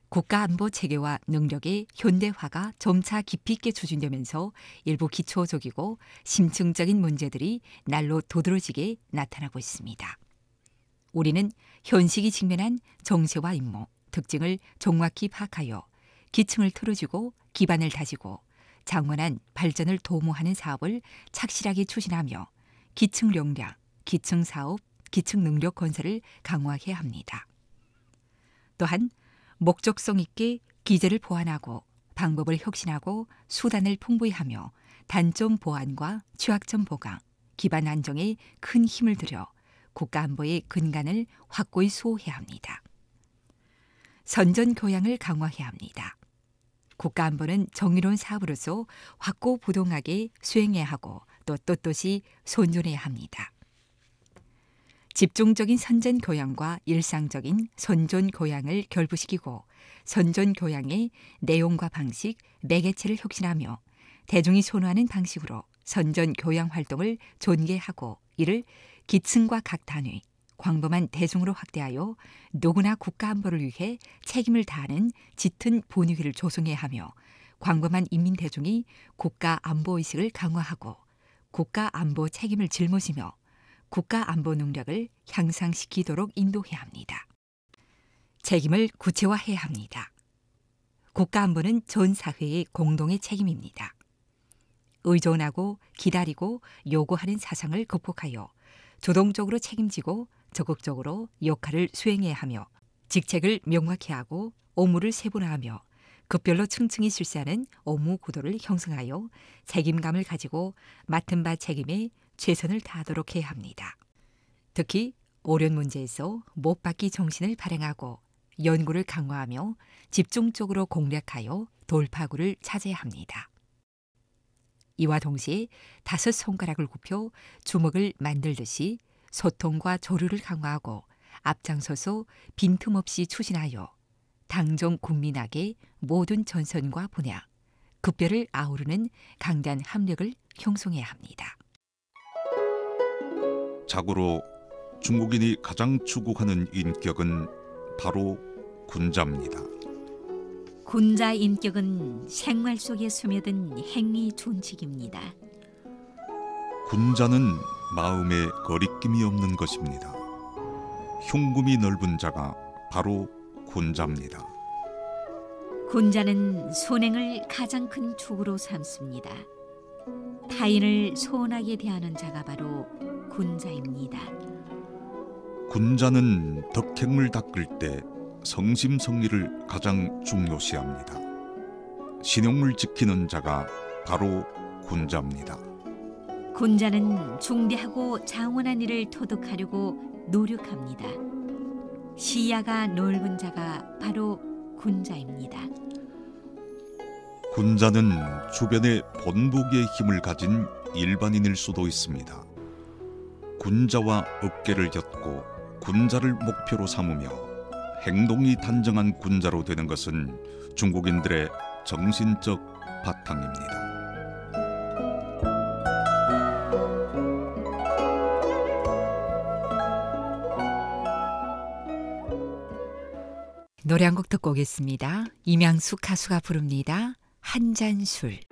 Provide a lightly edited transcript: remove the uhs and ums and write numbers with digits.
국가안보 체계와 능력의 현대화가 점차 깊이 있게 추진되면서 일부 기초적이고 심층적인 문제들이 날로 도드라지게 나타나고 있습니다. 우리는 현실이 직면한 정세와 임무, 특징을 정확히 파악하여 기층을 틀어주고 기반을 다지고 장원한 발전을 도모하는 사업을 착실하게 추진하며 기층 역량, 기층 사업, 기층 능력 건설을 강화해야 합니다. 또한 목적성 있게 기제를 보완하고 방법을 혁신하고 수단을 풍부히 하며 단점 보완과 취약점 보강, 기반 안정에 큰 힘을 들여 국가안보의 근간을 확고히 수호해야 합니다. 선전 교양을 강화해야 합니다. 국가안보는 정의로운 사업으로서 확고부동하게 수행해야 하고 또 떳떳이 손존해야 합니다. 집중적인 선전 교양과 일상적인 선전 교양을 결부시키고 선전 교양의 내용과 방식, 매개체를 혁신하며 대중이 선호하는 방식으로 선전 교양 활동을 전개하고 이를 기층과 각 단위, 광범한 대중으로 확대하여 누구나 국가안보를 위해 책임을 다하는 짙은 분위기를 조성해야 하며 광범한 인민 대중이 국가안보의식을 강화하고 국가안보 책임을 짊어지며 국가안보 능력을 향상시키도록 인도해야 합니다. 책임을 구체화해야 합니다. 국가안보는 전 사회의 공동의 책임입니다. 의존하고 기다리고 요구하는 사상을 극복하여 주동적으로 책임지고 적극적으로 역할을 수행해야 하며 직책을 명확히 하고 업무를 세분화하며 급별로 층층이 실시하는 업무 구도를 형성하여 책임감을 가지고 맡은 바 책임에 최선을 다하도록 해야 합니다. 특히 어려운 문제에서 못 받기 정신을 발행하고 연구를 강화하며 집중적으로 공략하여 돌파구를 찾아야 합니다. 이와 동시에 5 손가락을 굽혀 주먹을 만들듯이 소통과 조류를 강화하고 앞장서서 빈틈없이 추진하여 당정 국민에게 모든 전선과 분야, 급별을 아우르는 강단 합력을 형성해야 합니다. 자고로 중국인이 가장 추구하는 인격은 바로 군자입니다. 군자 인격은 생활 속에 스며든 행위 준칙입니다. 군자는 마음에 거리낌이 없는 것입니다. 흉금이 넓은 자가 바로 군자입니다. 군자는 선행을 가장 큰 축으로 삼습니다. 타인을 소원하게 대하는 자가 바로 군자입니다. 군자는 덕행을 닦을 때 성심성의를 가장 중요시합니다. 신용을 지키는 자가 바로 군자입니다. 군자는 중대하고 장원한 일을 토득하려고 노력합니다. 시야가 넓은 자가 바로 군자입니다. 군자는 주변에 본보기의 힘을 가진 일반인일 수도 있습니다. 군자와 어깨를 엮고 군자를 목표로 삼으며 행동이 단정한 군자로 되는 것은 중국인들의 정신적 바탕입니다. 노래 한 곡 듣고 오겠습니다. 임양숙 가수가 부릅니다. 한 잔 술.